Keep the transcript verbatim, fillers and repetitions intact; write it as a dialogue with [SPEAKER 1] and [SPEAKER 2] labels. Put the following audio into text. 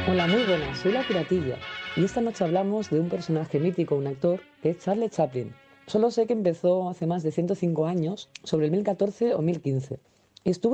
[SPEAKER 1] Hola, muy buenas, soy La Piratilla y esta noche hablamos de un personaje mítico, un actor, que es Charles Chaplin. Solo sé que empezó hace más de ciento cinco años, sobre el mil catorce o mil quince, y estuvo